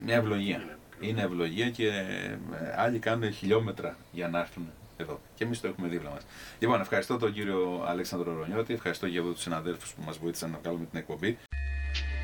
Μια ευλογία. Είναι ευλογία και άλλοι κάνουν χιλιόμετρα για να έρθουν εδώ. Και εμείς το έχουμε δίπλα μας. Λοιπόν, ευχαριστώ τον κύριο Αλέξανδρο Ρονιώτη, ευχαριστώ και εγώ τους συναδέλφους που μας βοήθησαν να κάνουμε την εκπομπή.